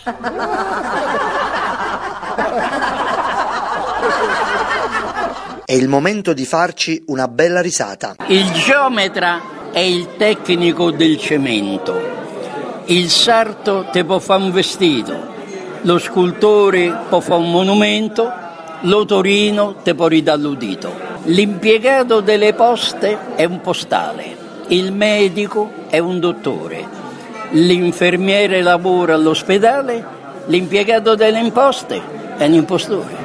È il momento di farci una bella risata. Il geometra è il tecnico del cemento. Il sarto te può fare un vestito. Lo scultore può fare un monumento. L'otorino te può ridare l'udito. L'impiegato delle poste è un postale. Il medico è un dottore. L'infermiere lavora all'ospedale. L'impiegato delle imposte è un impostore.